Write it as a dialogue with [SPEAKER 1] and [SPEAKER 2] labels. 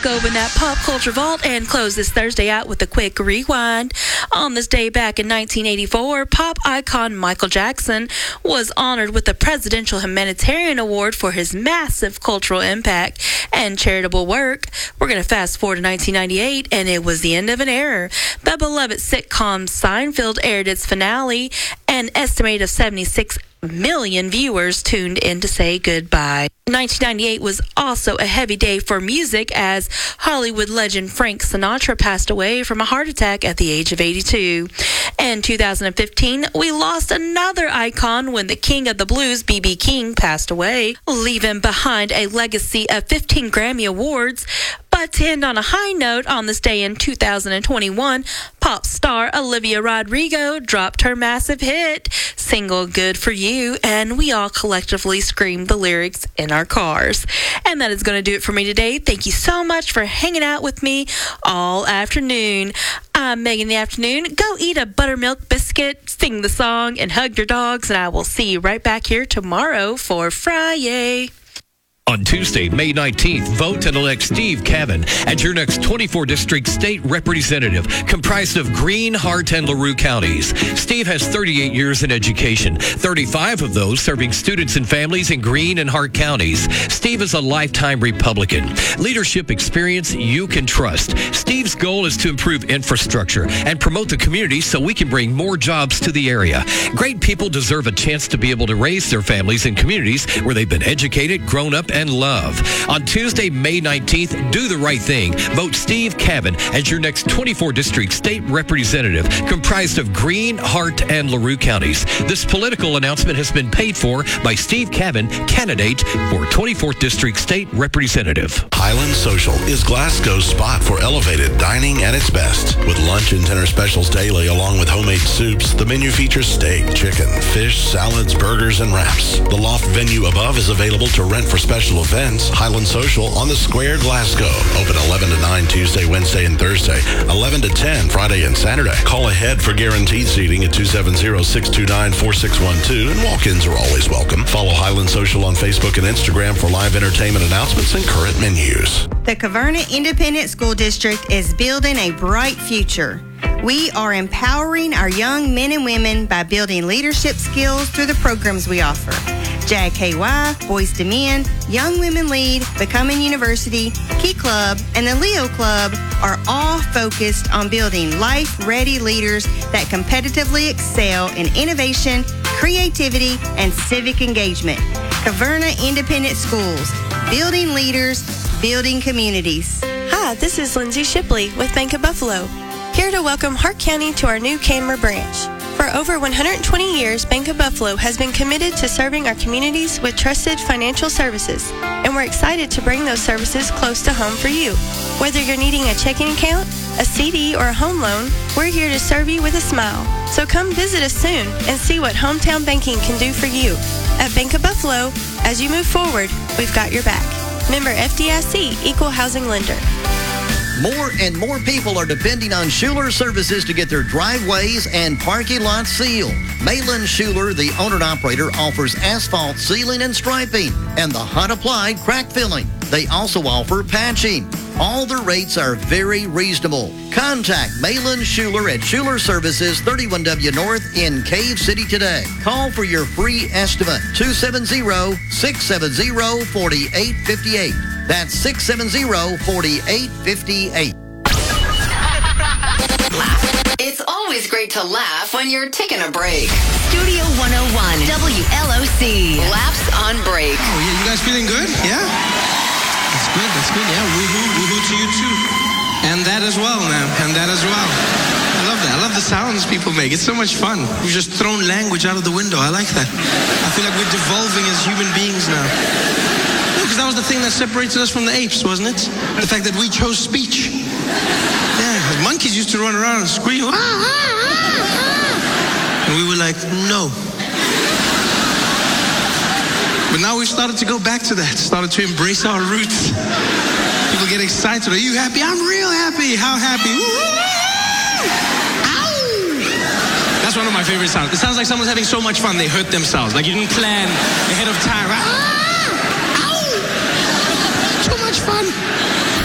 [SPEAKER 1] open that pop culture vault and close this Thursday out with a quick rewind. On this day back in 1984, pop icon Michael Jackson was honored with the Presidential Humanitarian Award for his massive cultural impact and charitable work. We're going to fast forward to 1998, and it was the end of an era. The beloved sitcom Seinfeld aired its finale. An estimated of 76 million viewers tuned in to say goodbye. 1998 was also a heavy day for music as Hollywood legend Frank Sinatra passed away from a heart attack at the age of 82. In 2015, we lost another icon when the king of the blues, B.B. King, passed away, leaving behind a legacy of 15 Grammy Awards. But to end on a high note, on this day in 2021, pop star Olivia Rodrigo dropped her massive hit single Good For You, and we all collectively screamed the lyrics in our cars. And that is going to do it for me today. Thank you so much for hanging out with me all afternoon. I'm Megan the Afternoon. Go eat a buttermilk biscuit, sing the song, and hug your dogs, and I will see you right back here tomorrow for Friday.
[SPEAKER 2] On Tuesday, May 19th, vote and elect Steve Cavan as your next 24 District State Representative, comprised of Greene, Hart, and LaRue counties. Steve has 38 years in education, 35 of those serving students and families in Greene and Hart counties. Steve is a lifetime Republican. Leadership experience you can trust. Steve's goal is to improve infrastructure and promote the community so we can bring more jobs to the area. Great people deserve a chance to be able to raise their families in communities where they've been educated, grown up, and love. On Tuesday, May 19th, do the right thing. Vote Steve Cavan as your next 24 District State Representative, comprised of Greene, Hart, and LaRue counties. This political announcement has been paid for by Steve Cavan, candidate for 24th District State Representative.
[SPEAKER 3] Highland Social is Glasgow's spot for elevated dining at its best. With lunch and dinner specials daily, along with homemade soups, the menu features steak, chicken, fish, salads, burgers, and wraps. The loft venue above is available to rent for special events. Highland Social on the Square, Glasgow. Open 11 to 9 Tuesday, Wednesday, and Thursday. 11 to 10 Friday and Saturday. Call ahead for guaranteed seating at 270-629-4612, and walk-ins are always welcome. Follow Highland Social on Facebook and Instagram for live entertainment announcements and current menus.
[SPEAKER 4] The Caverna Independent School District is building a bright future. We are empowering our young men and women by building leadership skills through the programs we offer. JKY, Boys to Men, Young Women Lead, Becoming University, Key Club, and the Leo Club are all focused on building life-ready leaders that competitively excel in innovation, creativity, and civic engagement. Caverna Independent Schools, building leaders, building communities.
[SPEAKER 5] Hi, this is Lindsay Shipley with Bank of Buffalo, here to welcome Hart County to our new Canmer branch. For over 120 years, Bank of Buffalo has been committed to serving our communities with trusted financial services, and we're excited to bring those services close to home for you. Whether you're needing a checking account, a CD, or a home loan, we're here to serve you with a smile. So come visit us soon and see what hometown banking can do for you. At Bank of Buffalo, as you move forward, we've got your back. Member FDIC, Equal Housing Lender.
[SPEAKER 6] More and more people are depending on Schuler Services to get their driveways and parking lots sealed. Malin Schuler, the owner and operator, offers asphalt sealing and striping and the hot applied crack filling. They also offer patching. All their rates are very reasonable. Contact Malin Schuler at Schuler Services, 31W North in Cave City today. Call for your free estimate, 270-670-4858. That's 670-4858.
[SPEAKER 7] It's always great to laugh when you're taking a break.
[SPEAKER 8] Studio 101, WLOC.
[SPEAKER 7] Laughs on break.
[SPEAKER 9] Oh, yeah, you guys feeling good? Yeah? That's good, yeah. Woohoo to you too. And that as well, man, and that as well. I love that. I love the sounds people make. It's so much fun. We've just thrown language out of the window. I like that. I feel like we're devolving as human beings now. Because that was the thing that separated us from the apes, wasn't it? The fact that we chose speech. Yeah, monkeys used to run around and scream. And we were like, no. But now we've started to go back to that, started to embrace our roots. People get excited. Are you happy? I'm real happy. How happy? Ow! That's one of my favorite sounds. It sounds like someone's having so much fun they hurt themselves. Like you didn't plan ahead of time.